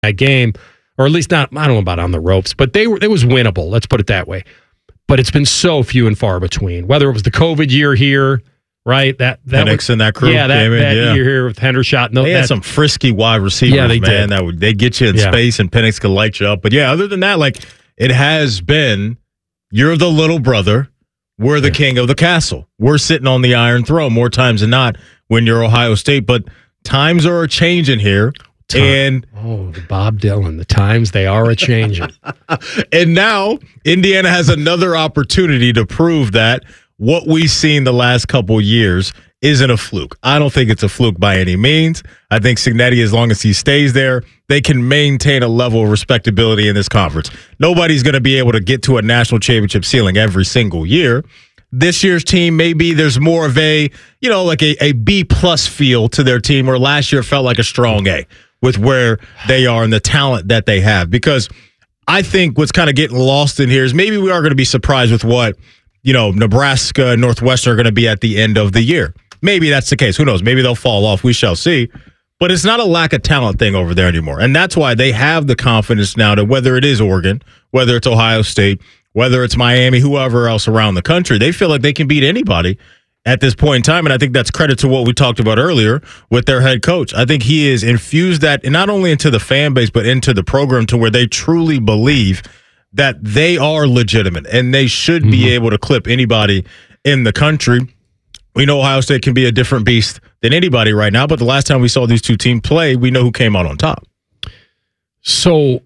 that game, or at least not, I don't know about on the ropes, but it was winnable. Let's put it that way. But it's been so few and far between. Whether it was the COVID year here, right? Penix and that crew. Yeah, that year here with Hendershot. They had some frisky wide receivers, they man. did. They get you in space, and Penix could light you up. But yeah, other than that, like, it has been, you're the little brother, we're the king of the castle. We're sitting on the iron throne more times than not when you're Ohio State. But times are changing here. And the Bob Dylan, the times they are a-changing. And now Indiana has another opportunity to prove that what we've seen the last couple years isn't a fluke. I don't think it's a fluke by any means. I think Cignetti, as long as he stays there, they can maintain a level of respectability in this conference. Nobody's going to be able to get to a national championship ceiling every single year. This year's team, maybe there's more of a B+ feel to their team, where last year felt like a strong A with where they are and the talent that they have. Because I think what's kind of getting lost in here is maybe we are going to be surprised with what, Nebraska and Northwestern are going to be at the end of the year. Maybe that's the case. Who knows? Maybe they'll fall off. We shall see. But it's not a lack of talent thing over there anymore. And that's why they have the confidence now that whether it is Oregon, whether it's Ohio State, whether it's Miami, whoever else around the country, they feel like they can beat anybody at this point in time. And I think that's credit to what we talked about earlier with their head coach. I think he has infused that not only into the fan base, but into the program to where they truly believe that they are legitimate and they should be able to clip anybody in the country. We know Ohio State can be a different beast than anybody right now, but the last time we saw these two teams play, we know who came out on top. So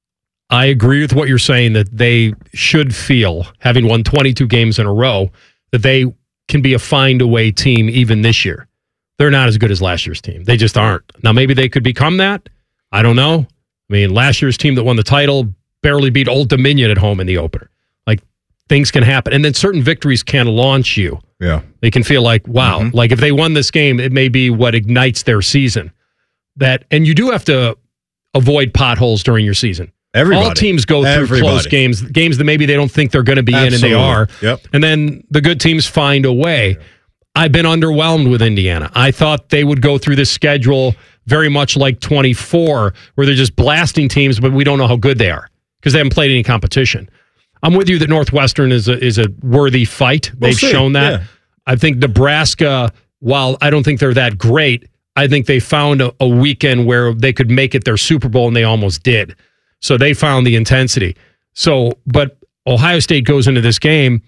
I agree with what you're saying, that they should feel, having won 22 games in a row, that they can be a find-a-way team even this year. They're not as good as last year's team. They just aren't. Now, maybe they could become that. I don't know. I mean, last year's team that won the title barely beat Old Dominion at home in the opener. Like, things can happen. And then certain victories can launch you. Yeah. They can feel like, wow, like if they won this game, it may be what ignites their season. And you do have to avoid potholes during your season. Everybody. All teams go through close games that maybe they don't think they're going to be in, and they are. Yep. And then the good teams find a way. Yep. I've been underwhelmed with Indiana. I thought they would go through this schedule very much like 24, where they're just blasting teams, but we don't know how good they are because they haven't played any competition. I'm with you that Northwestern is a worthy fight. They've shown that. Yeah. I think Nebraska, while I don't think they're that great, I think they found a weekend where they could make it their Super Bowl, and they almost did. So they found the intensity. But Ohio State goes into this game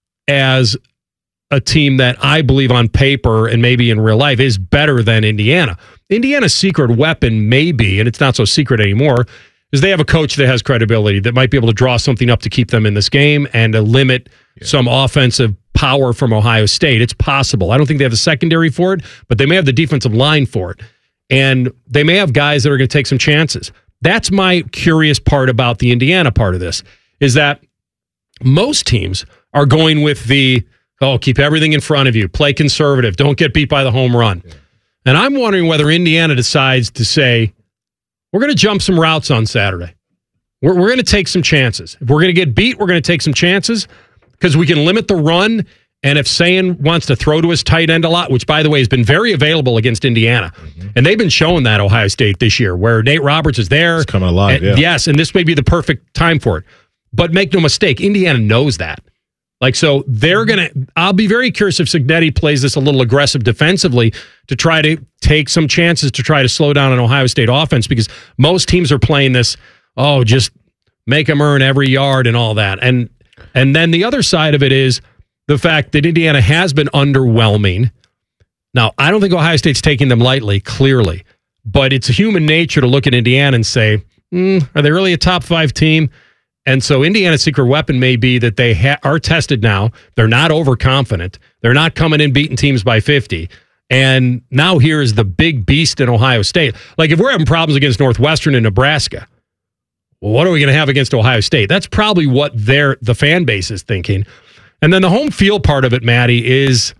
as a team that I believe on paper and maybe in real life is better than Indiana. Indiana's secret weapon may be, and it's not so secret anymore, is they have a coach that has credibility that might be able to draw something up to keep them in this game and to limit some offensive power from Ohio State. It's possible. I don't think they have the secondary for it, but they may have the defensive line for it. And they may have guys that are going to take some chances. That's my curious part about the Indiana part of this, is that most teams are going with keep everything in front of you, play conservative, don't get beat by the home run. Yeah. And I'm wondering whether Indiana decides to say, we're going to jump some routes on Saturday. We're going to take some chances. If we're going to get beat, we're going to take some chances because we can limit the run. And if Sayin wants to throw to his tight end a lot, which, by the way, has been very available against Indiana, and they've been showing that Ohio State this year, where Nate Roberts is there. It's coming alive, Yes, and this may be the perfect time for it. But make no mistake, Indiana knows that. So they're going to – I'll be very curious if Cignetti plays this a little aggressive defensively to try to take some chances to try to slow down an Ohio State offense, because most teams are playing this, just make them earn every yard and all that. And then the other side of it is – the fact that Indiana has been underwhelming. Now, I don't think Ohio State's taking them lightly, clearly. But it's human nature to look at Indiana and say, are they really a top 5 team? And so Indiana's secret weapon may be that they are tested now. They're not overconfident. They're not coming in beating teams by 50. And now here is the big beast in Ohio State. Like, if we're having problems against Northwestern and Nebraska, well, what are we going to have against Ohio State? That's probably what the fan base is thinking. And then the home field part of it, Maddie, is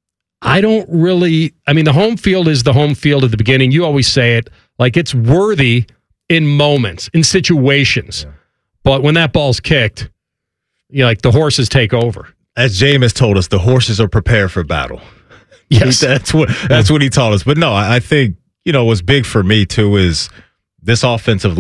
the home field is the home field at the beginning. You always say it, like, it's worthy in moments, in situations. Yeah. But when that ball's kicked, the horses take over. As Jameis told us, the horses are prepared for battle. Yes. That's what he taught us. But no, I think, what's big for me too is this offensive